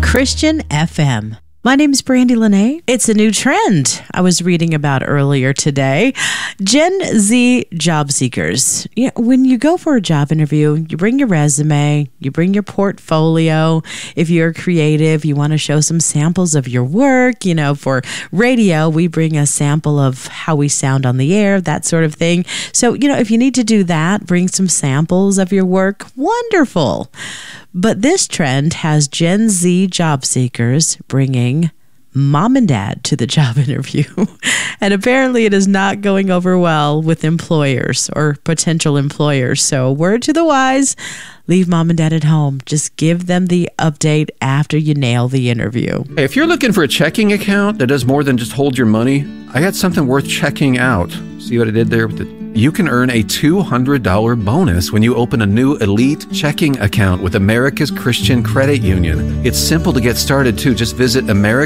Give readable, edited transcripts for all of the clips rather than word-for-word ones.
Christian FM. My name is Brandy Lene. It's a new trend I was reading about earlier today. Gen Z job seekers. When you go for a job interview, you bring your resume, you bring your portfolio. If you're creative, you want to show some samples of your work. For radio, we bring a sample of how we sound on the air, that sort of thing. So, if you need to do that, bring some samples of your work. Wonderful. But this trend has Gen Z job seekers bringing mom and dad to the job interview. And apparently it is not going over well with employers or potential employers. So word to the wise, leave mom and dad at home. Just give them the update after you nail the interview. Hey, if you're looking for a checking account that does more than just hold your money, I got something worth checking out. See what I did there with the... You can earn a $200 bonus when you open a new Elite checking account with America's Christian Credit Union. It's simple to get started too. Just visit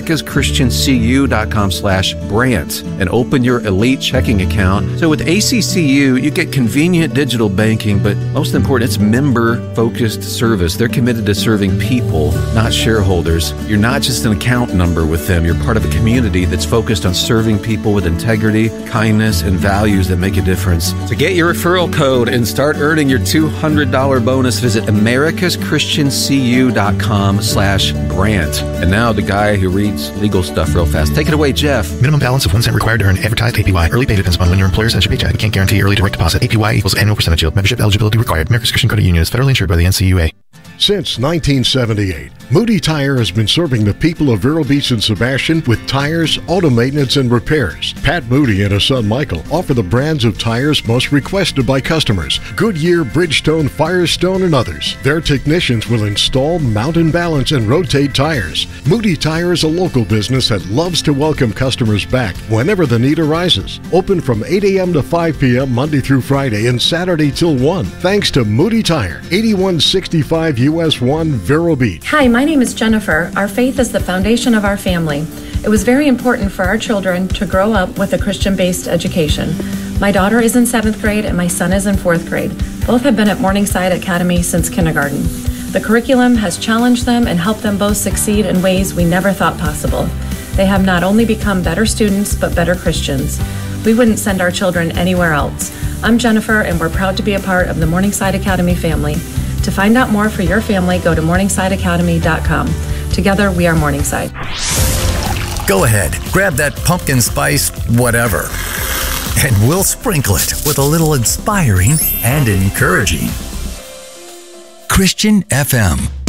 americaschristiancu.com/Brant and open your Elite checking account. So with ACCU, you get convenient digital banking, but most important, it's member-focused service. They're committed to serving people, not shareholders. You're not just an account number with them. You're part of a community that's focused on serving people with integrity, kindness, and values that make a difference. To get your referral code and start earning your $200 bonus, visit americaschristiancu.com/Brant. And now the guy who reads legal stuff real fast. Take it away, Jeff. Minimum balance of 1 cent required to earn advertised APY. Early pay depends upon when your employer sends your paycheck. We can't guarantee early direct deposit. APY equals annual percentage yield. Membership eligibility required. America's Christian Credit Union is federally insured by the NCUA. Since 1978, Moody Tire has been serving the people of Vero Beach and Sebastian with tires, auto maintenance, and repairs. Pat Moody and his son Michael offer the brands of tires most requested by customers: Goodyear, Bridgestone, Firestone, and others. Their technicians will install, mount and balance, and rotate tires. Moody Tire is a local business that loves to welcome customers back whenever the need arises. Open from 8 a.m. to 5 p.m. Monday through Friday and Saturday till 1. Thanks to Moody Tire, 8165 US 1, Vero Beach. Hi, my name is Jennifer. Our faith is the foundation of our family. It was very important for our children to grow up with a Christian-based education. My daughter is in 7th grade and my son is in 4th grade. Both have been at Morningside Academy since kindergarten. The curriculum has challenged them and helped them both succeed in ways we never thought possible. They have not only become better students, but better Christians. We wouldn't send our children anywhere else. I'm Jennifer, and we're proud to be a part of the Morningside Academy family. To find out more for your family, go to morningsideacademy.com. Together, we are Morningside. Go ahead, grab that pumpkin spice whatever, and we'll sprinkle it with a little inspiring and encouraging. Christian FM.